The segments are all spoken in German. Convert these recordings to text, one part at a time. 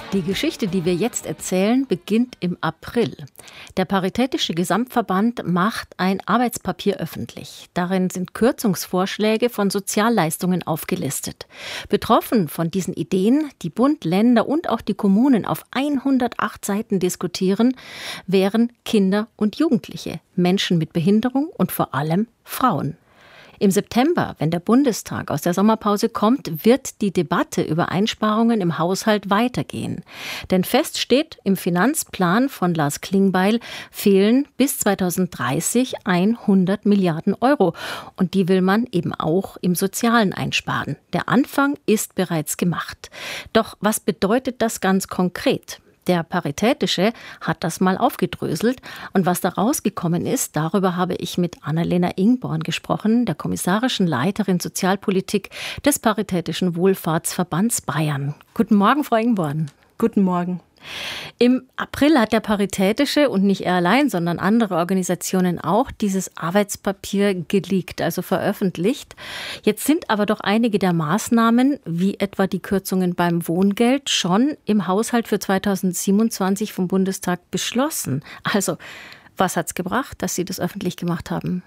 Die Geschichte, die wir jetzt erzählen, beginnt im April. Der Paritätische Gesamtverband macht ein Arbeitspapier öffentlich. Darin sind Kürzungsvorschläge von Sozialleistungen aufgelistet. Betroffen von diesen Ideen, die Bund, Länder und auch die Kommunen auf 108 Seiten diskutieren, wären Kinder und Jugendliche, Menschen mit Behinderung und vor allem Frauen. Im September, wenn der Bundestag aus der Sommerpause kommt, wird die Debatte über Einsparungen im Haushalt weitergehen. Denn fest steht, im Finanzplan von Lars Klingbeil fehlen bis 2030 100 Milliarden Euro. Und die will man eben auch im Sozialen einsparen. Der Anfang ist bereits gemacht. Doch was bedeutet das ganz konkret? Der Paritätische hat das mal aufgedröselt. Und was da rausgekommen ist, darüber habe ich mit Annalena Ingborn gesprochen, der kommissarischen Leiterin Sozialpolitik des Paritätischen Wohlfahrtsverbands Bayern. Guten Morgen, Frau Ingborn. Guten Morgen. Im April hat der Paritätische und nicht er allein, sondern andere Organisationen auch dieses Arbeitspapier geleakt, also veröffentlicht. Jetzt sind aber doch einige der Maßnahmen, wie etwa die Kürzungen beim Wohngeld, schon im Haushalt für 2027 vom Bundestag beschlossen. Also, was hat's gebracht, dass Sie das öffentlich gemacht haben?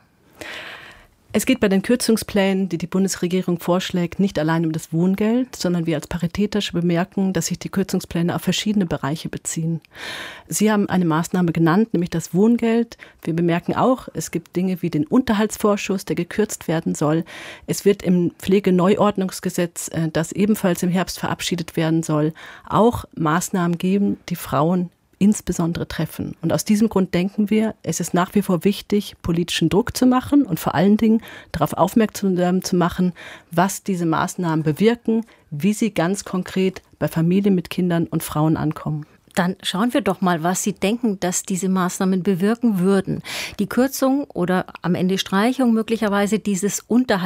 Es geht bei den Kürzungsplänen, die die Bundesregierung vorschlägt, nicht allein um das Wohngeld, sondern wir als Paritätische bemerken, dass sich die Kürzungspläne auf verschiedene Bereiche beziehen. Sie haben eine Maßnahme genannt, nämlich das Wohngeld. Wir bemerken auch, es gibt Dinge wie den Unterhaltsvorschuss, der gekürzt werden soll. Es wird im Pflegeneuordnungsgesetz, das ebenfalls im Herbst verabschiedet werden soll, auch Maßnahmen geben, die Frauen insbesondere treffen. Und aus diesem Grund denken wir, es ist nach wie vor wichtig, politischen Druck zu machen und vor allen Dingen darauf aufmerksam zu machen, was diese Maßnahmen bewirken, wie sie ganz konkret bei Familien mit Kindern und Frauen ankommen. Dann schauen wir doch mal, was Sie denken, dass diese Maßnahmen bewirken würden. Die Kürzung oder am Ende Streichung möglicherweise dieses